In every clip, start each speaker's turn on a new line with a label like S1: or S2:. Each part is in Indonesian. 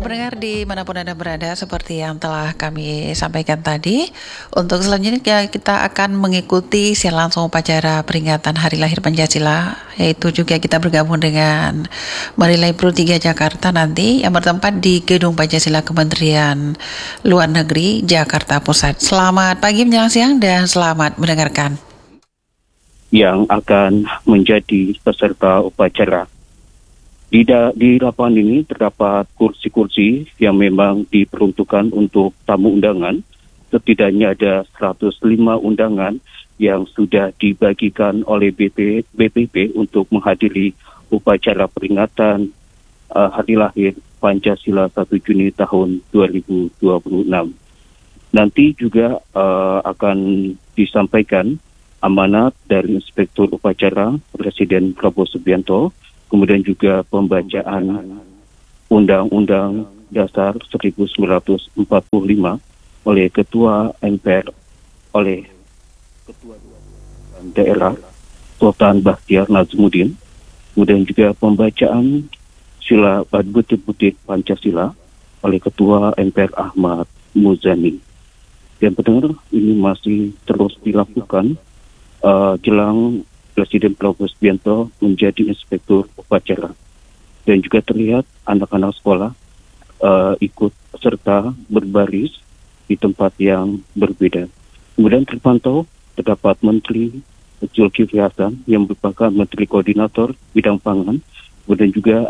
S1: pendengar dimanapun Anda berada, seperti yang telah kami sampaikan tadi, untuk selanjutnya kita akan mengikuti siaran langsung upacara peringatan Hari Lahir Pancasila, yaitu juga kita bergabung dengan Marilai Pro 3 Jakarta nanti, yang bertempat di Gedung Pancasila Kementerian Luar Negeri, Jakarta Pusat. Selamat pagi menjelang siang dan selamat mendengarkan.
S2: Yang akan menjadi peserta upacara. Di lapangan ini terdapat kursi-kursi yang memang diperuntukkan untuk tamu undangan. Setidaknya ada 105 undangan yang sudah dibagikan oleh BPP untuk menghadiri upacara peringatan Hari Lahir Pancasila 1 Juni tahun 2026. Nanti juga akan disampaikan amanat dari Inspektur Upacara Presiden Prabowo Subianto, kemudian juga pembacaan Undang-Undang Dasar 1945 oleh Ketua MPR, oleh Ketua Daerah Sultan Bakhtiar Nazmuddin, kemudian juga pembacaan Sila Butir-Butir Pancasila oleh Ketua MPR Ahmad Muzani. Dan pendengar, ini masih terus dilakukan jelang Presiden Prabowo Subianto menjadi Inspektur Upacara. Dan juga terlihat anak-anak sekolah ikut serta berbaris di tempat yang berbeda. Kemudian terpantau terdapat Menteri Zulkifli Hasan yang merupakan Menteri Koordinator Bidang Pangan. Kemudian juga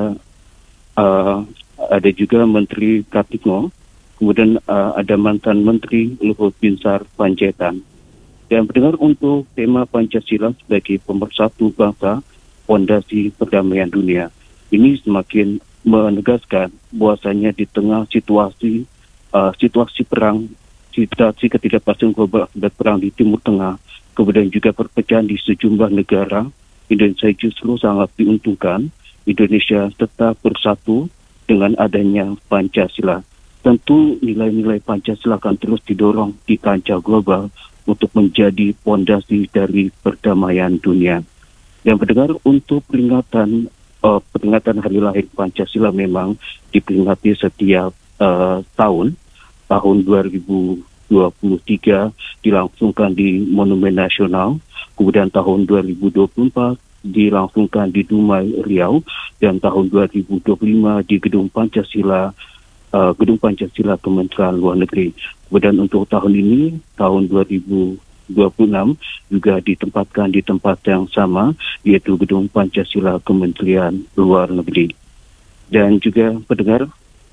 S2: ada juga Menteri Pratikno. Kemudian ada mantan Menteri Luhut Binsar Panjaitan. Dan pendengar, untuk tema Pancasila sebagai pemersatu bangsa, fondasi perdamaian dunia, ini semakin menegaskan bahwasanya di tengah situasi perang, situasi ketidakpastian global akibat perang di Timur Tengah, kemudian juga perpecahan di sejumlah negara, Indonesia justru sangat diuntungkan. Indonesia tetap bersatu dengan adanya Pancasila. Tentu nilai-nilai Pancasila akan terus didorong di kancah global untuk menjadi fondasi dari perdamaian dunia. Yang pendengar, untuk peringatan Hari Lahir Pancasila memang diperingati setiap tahun 2023 dilangsungkan di Monumen Nasional, kemudian tahun 2024 dilangsungkan di Dumai, Riau, dan tahun 2025 di Gedung Pancasila Kementerian Luar Negeri. Kemudian untuk tahun ini, tahun 2026, juga ditempatkan di tempat yang sama, yaitu Gedung Pancasila Kementerian Luar Negeri. Dan juga pendengar,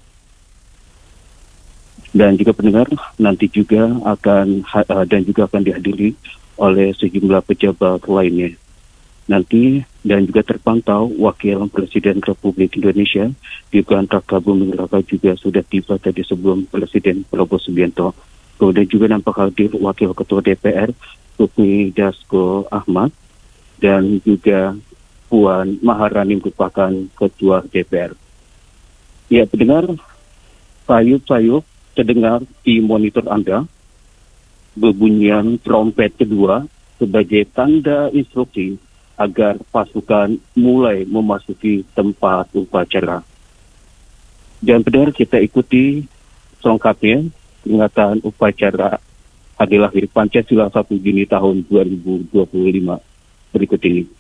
S2: nanti juga akan dihadiri oleh sejumlah pejabat lainnya. Nanti dan juga terpantau Wakil Presiden Republik Indonesia Gibran Raka Buming Raka juga sudah tiba tadi sebelum Presiden Prabowo Subianto. Kemudian juga nampak hadir Wakil Ketua DPR Sufmi Dasko Ahmad, dan juga Puan Maharani merupakan Ketua DPR. Ya pendengar, sayup-sayup terdengar di monitor Anda berbunyian trompet kedua sebagai tanda instruksi agar pasukan mulai memasuki tempat upacara. Dan pendengar, kita ikuti selengkapnya peringatan upacara Hari Lahir Pancasila 1 Juni tahun 2025 berikut ini.